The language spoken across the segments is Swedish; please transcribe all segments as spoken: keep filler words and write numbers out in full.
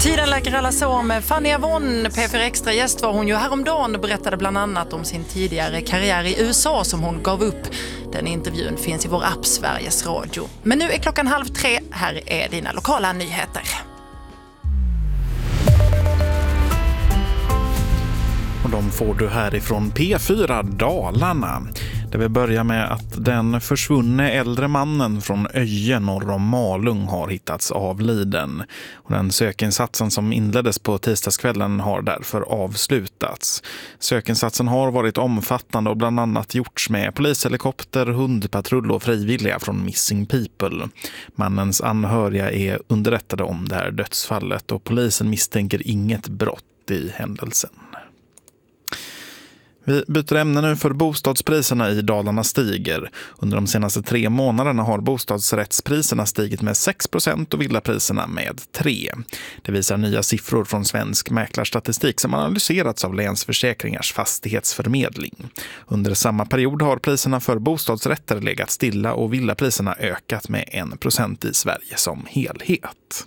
Tiden läker alla sår med Fanny Avon. P fyra Extra-gäst var hon ju häromdagen och berättade bland annat om sin tidigare karriär i U S A som hon gav upp. Den intervjun finns i vår app Sveriges Radio. Men nu är klockan halv tre. Här är dina lokala nyheter. Och de får du härifrån P fyra Dalarna. Det vill börja med att den försvunne äldre mannen från Öje norr om Malung har hittats avliden. Och den sökinsatsen som inleddes på tisdagskvällen har därför avslutats. Sökinsatsen har varit omfattande och bland annat gjorts med polishelikopter, hundpatrull och frivilliga från Missing People. Mannens anhöriga är underrättade om det här dödsfallet och polisen misstänker inget brott i händelsen. Vi byter ämne nu för bostadspriserna i Dalarna stiger. Under de senaste tre månaderna har bostadsrättspriserna stigit med sex procent och villapriserna med tre procent. Det visar nya siffror från Svensk mäklarstatistik som analyserats av Länsförsäkringars fastighetsförmedling. Under samma period har priserna för bostadsrätter legat stilla och villapriserna ökat med en procent i Sverige som helhet.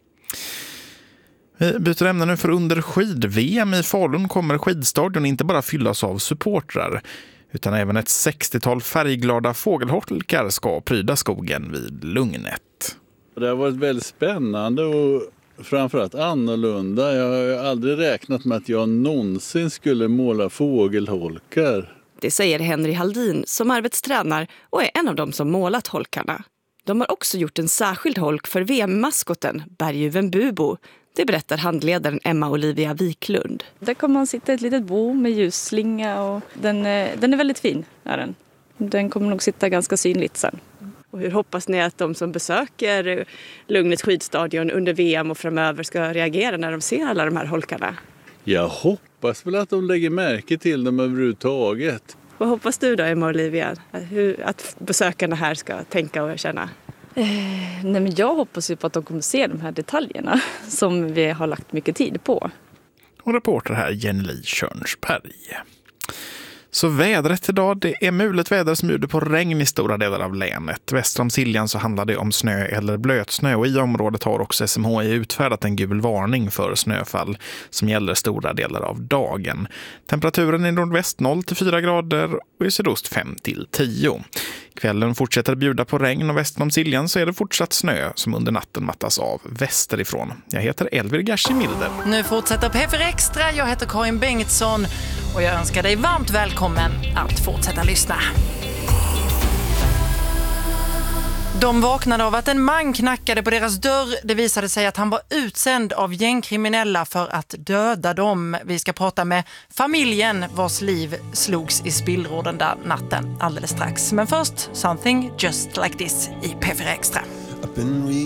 Vi byter ämne nu för under skid-V M i Falun kommer skidstadion inte bara fyllas av supportrar utan även ett sextiotal färgglada fågelholkar ska pryda skogen vid Lugnet. Det har varit väldigt spännande och framförallt annorlunda. Jag har aldrig räknat med att jag någonsin skulle måla fågelholkar. Det säger Henry Haldin som arbetstränar och är en av dem som målat holkarna. De har också gjort en särskild holk för V M-maskoten Berguven Bubo. Det berättar handledaren Emma Olivia Wiklund. Där kommer man sitta i ett litet bo med ljusslinga och den, den är väldigt fin. Är den. Den kommer nog sitta ganska synligt sen. Och hur hoppas ni att de som besöker Lugnets skidstadion under V M och framöver ska reagera när de ser alla de här holkarna? Jag hoppas väl att de lägger märke till dem överhuvudtaget. Vad hoppas du då, Emma Olivia? Hur, att besökarna här ska tänka och känna? Eh, nej men jag hoppas ju på att de kommer se de här detaljerna som vi har lagt mycket tid på. Och reporter här Jenny Körnsberg. Så vädret idag, det är muligt väder som bjuder på regn i stora delar av länet. Väster om Siljan så handlar det om snö eller blötsnö och i området har också S M H I utfärdat en gul varning för snöfall som gäller stora delar av dagen. Temperaturen i nordväst noll till fyra grader och i sydost fem till tio. Kvällen fortsätter bjuda på regn och väster om Siljan så är det fortsatt snö som under natten mattas av västerifrån. Jag heter Elvir Gashi Milder. Nu fortsätter P fyra Extra. Jag heter Karin Bengtsson och jag önskar dig varmt välkommen att fortsätta lyssna. De vaknade av att en man knackade på deras dörr. Det visade sig att han var utsänd av gängkriminella för att döda dem. Vi ska prata med familjen vars liv slogs i spillror den där natten alldeles strax. Men först, Something Just Like This i P fyra Extra.